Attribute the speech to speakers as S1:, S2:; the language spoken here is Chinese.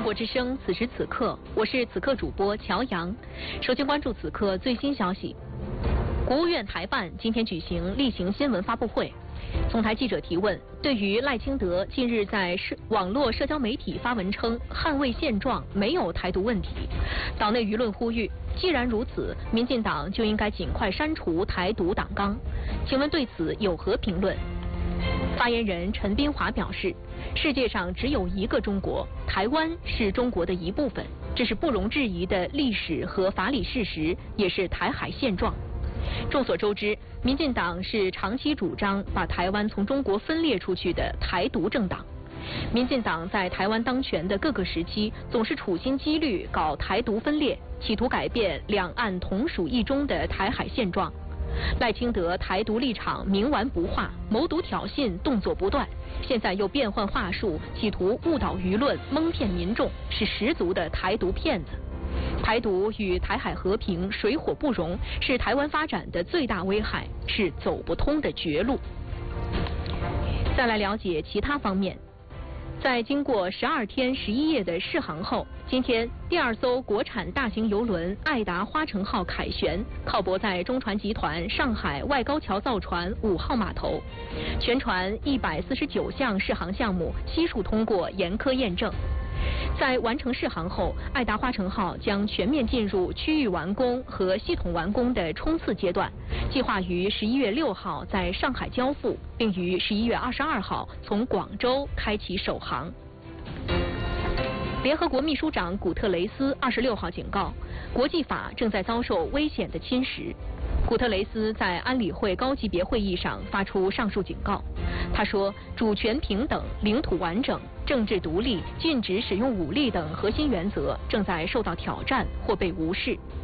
S1: 国之声，此时此刻，我是此刻主播乔阳。首先关注此刻最新消息。国务院台办今天举行例行新闻发布会，从台记者提问，对于赖清德近日在网络社交媒体发文称捍卫现状，没有台独问题，岛内舆论呼吁，既然如此，民进党就应该尽快删除台独党纲。请问对此有何评论？发言人陈斌华表示，世界上只有一个中国，台湾是中国的一部分，这是不容置疑的历史和法理事实，也是台海现状。众所周知，民进党是长期主张把台湾从中国分裂出去的台独政党。民进党在台湾当权的各个时期，总是处心积虑搞台独分裂，企图改变两岸同属一中的台海现状。赖清德台独立场冥顽不化，谋独挑衅动作不断，现在又变换话术，企图误导舆论，蒙骗民众，是十足的台独骗子。台独与台海和平水火不容，是台湾发展的最大危害，是走不通的绝路。再来了解其他方面。在经过12天11夜的试航后，今天第2艘国产大型邮轮爱达花城号凯旋，靠泊在中船集团上海外高桥造船5号码头。全船149项试航项目悉数通过严苛验证。在完成试航后，爱达花城号将全面进入区域完工和系统完工的冲刺阶段，计划于11月6号在上海交付，并于11月22号从广州开启首航。联合国秘书长古特雷斯26号警告，国际法正在遭受危险的侵蚀。古特雷斯在安理会高级别会议上发出上述警告。他说，主权平等、领土完整、政治独立、禁止使用武力等核心原则正在受到挑战或被无视。